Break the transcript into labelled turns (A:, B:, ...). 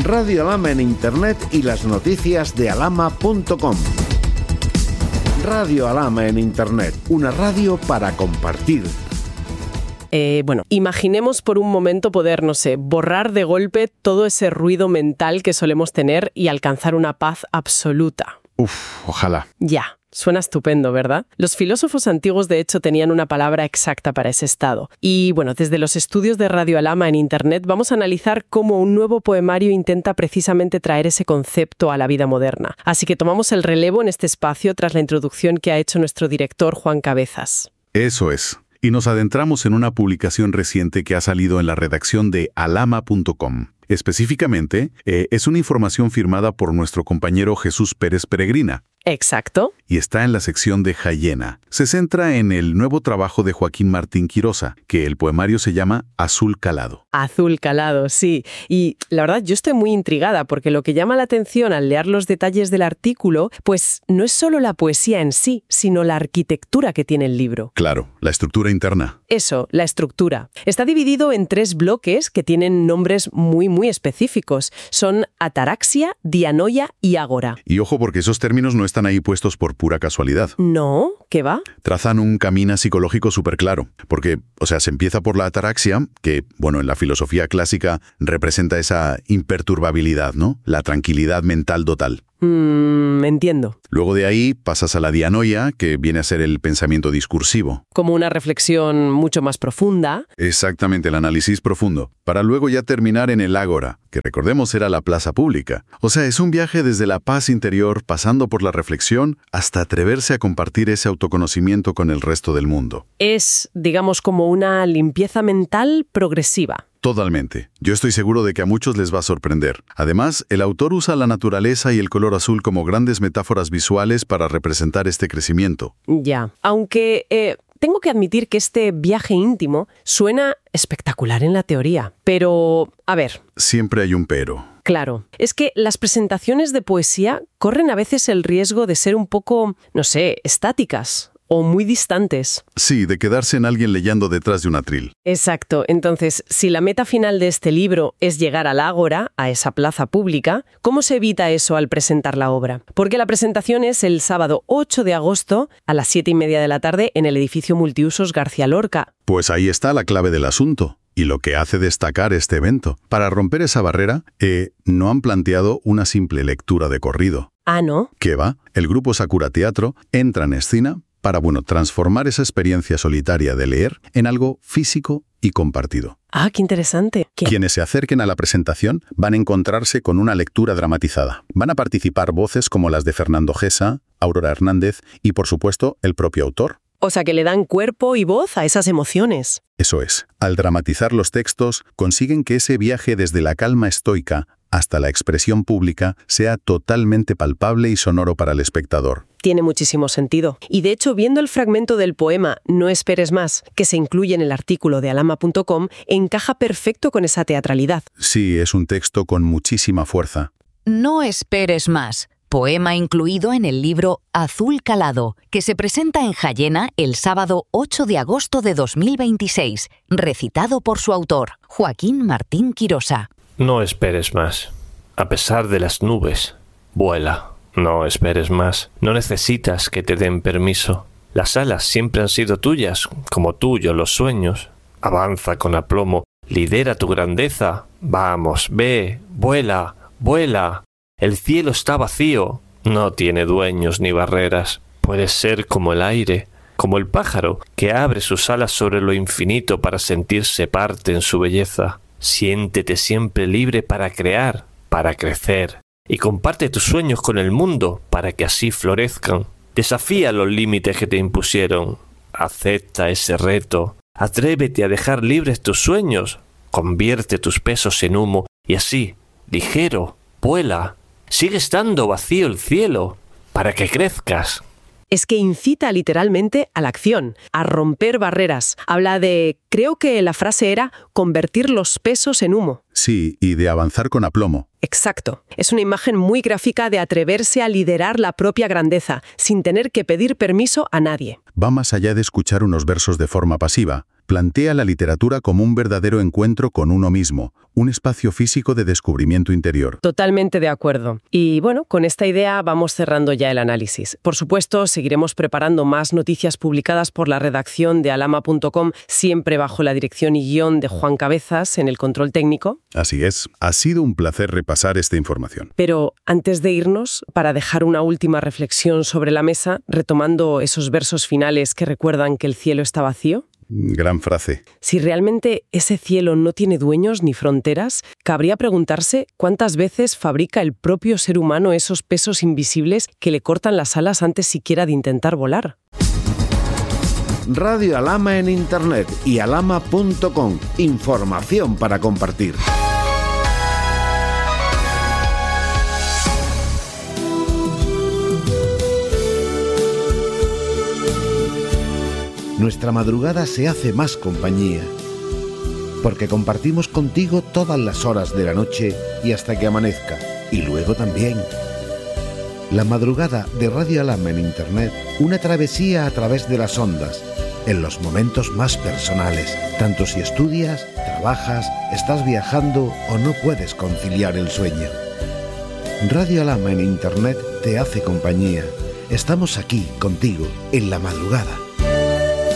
A: Radio Alhama en Internet y las noticias de alhama.com. Radio Alhama en Internet, una radio para compartir.
B: Imaginemos por un momento poder, borrar de golpe todo ese ruido mental que solemos tener y alcanzar una paz absoluta.
C: Ojalá.
B: Ya. Suena estupendo, ¿verdad? Los filósofos antiguos, de hecho, tenían una palabra exacta para ese estado. Y desde los estudios de Radio Alhama en Internet vamos a analizar cómo un nuevo poemario intenta precisamente traer ese concepto a la vida moderna. Así que tomamos el relevo en este espacio tras la introducción que ha hecho nuestro director Juan Cabezas.
C: Eso es. Y nos adentramos en una publicación reciente que ha salido en la redacción de alhama.com. Específicamente, es una información firmada por nuestro compañero Jesús Pérez Peregrina.
B: Exacto.
C: Y está en la sección de Jayena. Se centra en el nuevo trabajo de Joaquín Martín Quirosa, que el poemario se llama Azul Calado.
B: Azul Calado, sí. Y la verdad, yo estoy muy intrigada porque lo que llama la atención al leer los detalles del artículo, pues no es solo la poesía en sí, sino la arquitectura que tiene el libro.
C: Claro, la estructura interna.
B: Eso, la estructura. Está dividido en 3 bloques que tienen nombres muy específicos. Son ataraxia, dianoia y ágora.
C: Y ojo, porque esos términos no están ahí puestos por pura casualidad.
B: No, ¿qué va?
C: Trazan un camino psicológico súper claro. Porque, se empieza por la ataraxia, que, en la filosofía clásica representa esa imperturbabilidad, ¿no? La tranquilidad mental total.
B: Entiendo.
C: Luego de ahí pasas a la dianoia, que viene a ser el pensamiento discursivo.
B: Como una reflexión mucho más profunda.
C: Exactamente, el análisis profundo. Para luego ya terminar en el ágora, que recordemos era la plaza pública. Es un viaje desde la paz interior, pasando por la reflexión, hasta atreverse a compartir ese autoconocimiento con el resto del mundo.
B: Es, como una limpieza mental progresiva.
C: Totalmente. Yo estoy seguro de que a muchos les va a sorprender. Además, el autor usa la naturaleza y el color azul como grandes metáforas visuales para representar este crecimiento.
B: Ya. Aunque tengo que admitir que este viaje íntimo suena espectacular en la teoría. Pero, a ver.
C: Siempre hay un pero.
B: Claro. Es que las presentaciones de poesía corren a veces el riesgo de ser un poco, estáticas. O muy distantes.
C: Sí, de quedarse en alguien leyendo detrás de un atril.
B: Exacto. Entonces, si la meta final de este libro es llegar al ágora, a esa plaza pública, ¿cómo se evita eso al presentar la obra? Porque la presentación es el sábado 8 de agosto a las 7:30 de la tarde en el edificio multiusos García Lorca.
C: Pues ahí está la clave del asunto. Y lo que hace destacar este evento. Para romper esa barrera, no han planteado una simple lectura de corrido.
B: Ah, ¿no?
C: ¿Qué va? El grupo Sakura Teatro entra en escena para, transformar esa experiencia solitaria de leer en algo físico y compartido.
B: Ah, qué interesante.
C: Quienes se acerquen a la presentación van a encontrarse con una lectura dramatizada. Van a participar voces como las de Fernando Gesa, Aurora Hernández y, por supuesto, el propio autor.
B: O sea, que le dan cuerpo y voz a esas emociones.
C: Eso es. Al dramatizar los textos, consiguen que ese viaje desde la calma estoica hasta la expresión pública sea totalmente palpable y sonoro para el espectador.
B: Tiene muchísimo sentido. Y de hecho, viendo el fragmento del poema No esperes más, que se incluye en el artículo de alhama.com, encaja perfecto con esa teatralidad.
C: Sí, es un texto con muchísima fuerza.
D: No esperes más. Poema incluido en el libro Azul Calado, que se presenta en Jayena el sábado 8 de agosto de 2026, recitado por su autor, Joaquín Martín Quirosa.
E: No esperes más. A pesar de las nubes, vuela. No esperes más. No necesitas que te den permiso. Las alas siempre han sido tuyas, como tuyos los sueños. Avanza con aplomo. Lidera tu grandeza. Vamos, ve, vuela, vuela. El cielo está vacío. No tiene dueños ni barreras. Puedes ser como el aire, como el pájaro que abre sus alas sobre lo infinito para sentirse parte en su belleza. Siéntete siempre libre para crear, para crecer, y comparte tus sueños con el mundo para que así florezcan. Desafía los límites que te impusieron. Acepta ese reto. Atrévete a dejar libres tus sueños. Convierte tus pesos en humo y así, ligero, vuela. Sigue estando vacío el cielo para que crezcas.
B: Es que incita literalmente a la acción, a romper barreras. Habla de, creo que la frase era, convertir los pesos en humo.
C: Sí, y de avanzar con aplomo.
B: Exacto. Es una imagen muy gráfica de atreverse a liderar la propia grandeza, sin tener que pedir permiso a nadie.
C: Va más allá de escuchar unos versos de forma pasiva. Plantea la literatura como un verdadero encuentro con uno mismo, un espacio físico de descubrimiento interior.
B: Totalmente de acuerdo. Y bueno, con esta idea vamos cerrando ya el análisis. Por supuesto, seguiremos preparando más noticias publicadas por la redacción de alama.com, siempre bajo la dirección y guión de Juan Cabezas en el control técnico.
C: Así es. Ha sido un placer repasar esta información.
B: Pero antes de irnos, para dejar una última reflexión sobre la mesa, retomando esos versos finales que recuerdan que el cielo está vacío.
C: Gran frase.
B: Si realmente ese cielo no tiene dueños ni fronteras, cabría preguntarse cuántas veces fabrica el propio ser humano esos pesos invisibles que le cortan las alas antes siquiera de intentar volar.
A: Radio Alama en Internet y alama.com. Información para compartir. Nuestra madrugada se hace más compañía, porque compartimos contigo todas las horas de la noche y hasta que amanezca, y luego también. La madrugada de Radio Alama en Internet, una travesía a través de las ondas, en los momentos más personales, tanto si estudias, trabajas, estás viajando o no puedes conciliar el sueño. Radio Alama en Internet te hace compañía. Estamos aquí contigo en la madrugada.